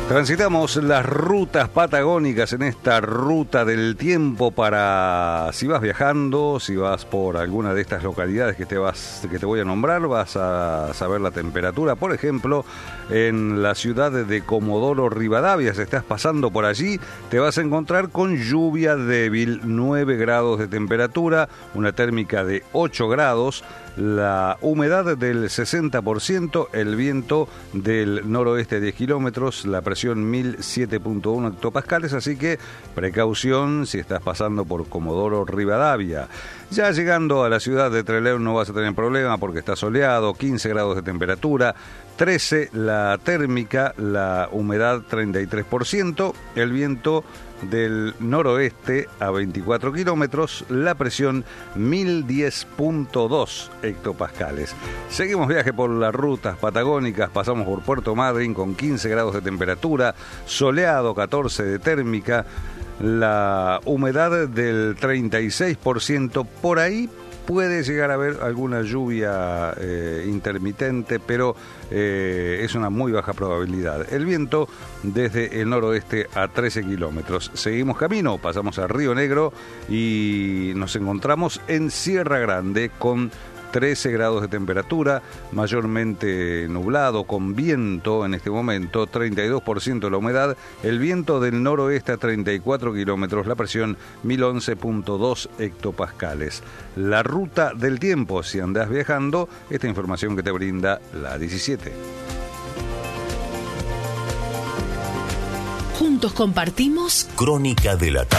Transitamos las rutas patagónicas en esta ruta del tiempo para, si vas viajando, si vas por alguna de estas localidades que te voy a nombrar, vas a saber la temperatura. Por ejemplo, en la ciudad de Comodoro Rivadavia, si estás pasando por allí, te vas a encontrar con lluvia débil, 9 grados de temperatura, una térmica de 8 grados, la humedad del 60%, el viento del noroeste 10 kilómetros, la presión 1007.1 hectopascales, así que precaución si estás pasando por Comodoro Rivadavia. Ya llegando a la ciudad de Trelew no vas a tener problema porque está soleado, 15 grados de temperatura, 13 la térmica, la humedad 33%, el viento del noroeste a 24 kilómetros, la presión 1010.2 hectopascales. Seguimos viaje por las rutas patagónicas, pasamos por Puerto Madryn con 15 grados de temperatura, soleado, 14 de térmica, la humedad del 36%, por ahí puede llegar a haber alguna lluvia intermitente, pero es una muy baja probabilidad. El viento desde el noroeste a 13 kilómetros. Seguimos camino, pasamos a Río Negro y nos encontramos en Sierra Grande con 13 grados de temperatura, mayormente nublado, con viento en este momento, 32% la humedad, el viento del noroeste a 34 kilómetros, la presión 1011.2 hectopascales. La ruta del tiempo, si andás viajando, esta información que te brinda la 17. Juntos compartimos Crónica de la tarde.